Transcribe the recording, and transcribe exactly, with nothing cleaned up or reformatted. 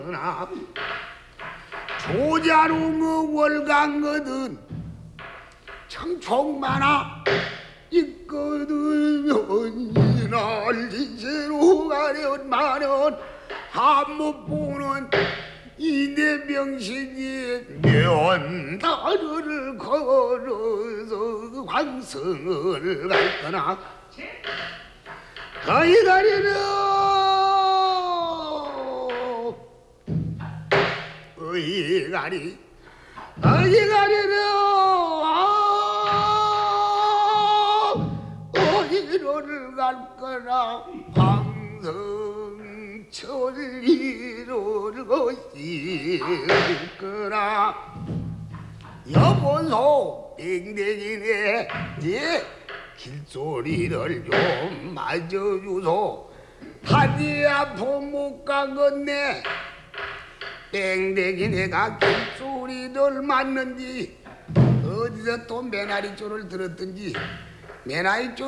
조자룡의 월강거든 참 많아 있거든. 이날 지세로 가련 마련 한못 보는 이내 명신이 면다리를 걸어서 황성을 갔거나 거기 가려는 어이가리 어이가리는 어디로를 갈 거나 황성 천리로를 것일 거나 여보소 땡땡이네 네 길소리를 좀 맞아주소. 한이 아픔 못 가겠네. 땡땡이 내가 길소리를 맞는지 어디서 또 메나리 쪼를 들었든지 메나리 쪼